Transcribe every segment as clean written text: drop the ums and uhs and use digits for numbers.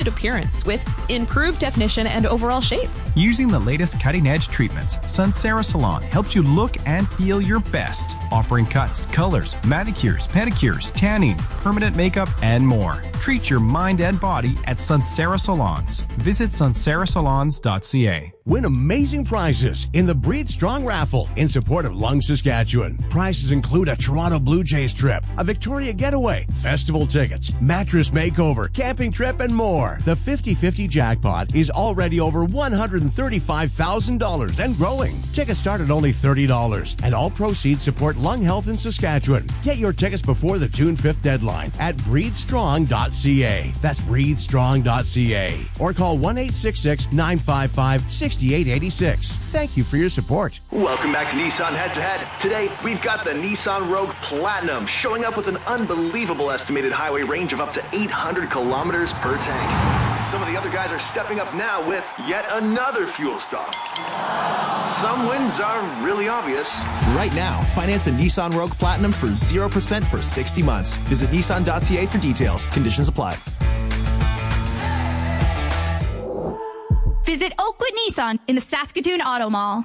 appearance with improved definition and overall shape. Using the latest cutting-edge treatments, Suncera Salon helps you look and feel your best, offering cuts, colors, manicures, pedicures, tanning, permanent makeup, and more. Treat your mind and body at Suncera Salons. Visit suncerasalons.ca. Win amazing prizes in the Breathe Strong raffle in support of Lung, Saskatchewan. Prizes include a Toronto Blue Jays trip, a Victoria getaway, festival tickets, mattress makeover, camping trip, and more. The 50-50 jackpot is already over $135,000 and growing. Tickets start at only $30, and all proceeds support lung health in Saskatchewan. Get your tickets before the June 5th deadline at breathestrong.ca. That's breathestrong.ca. Or call 1-866-955-6886. Thank you for your support. Welcome back to Nissan Head to Head. Today, we've got the Nissan Rogue Platinum showing up with an unbelievable estimated highway range of up to 800 kilometers per tank. Some of the other guys are stepping up now with yet another fuel stop. Some wins are really obvious. Right now, finance a Nissan Rogue Platinum for 0% for 60 months. Visit Nissan.ca for details. Conditions apply. Visit Oakwood Nissan in the Saskatoon Auto Mall.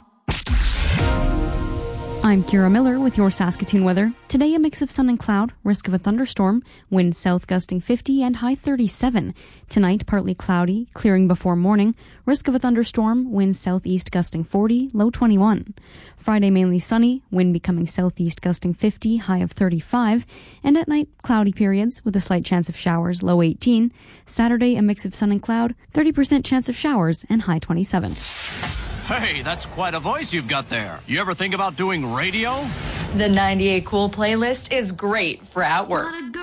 I'm Kira Miller with your Saskatoon weather. Today, a mix of sun and cloud, risk of a thunderstorm, winds south gusting 50 and high 37. Tonight, partly cloudy, clearing before morning, risk of a thunderstorm, winds southeast gusting 40, low 21. Friday, mainly sunny, wind becoming southeast gusting 50, high of 35. And at night, cloudy periods with a slight chance of showers, low 18. Saturday, a mix of sun and cloud, 30% chance of showers, and high 27. Hey, that's quite a voice you've got there. You ever think about doing radio? The 98 Cool playlist is great for at work.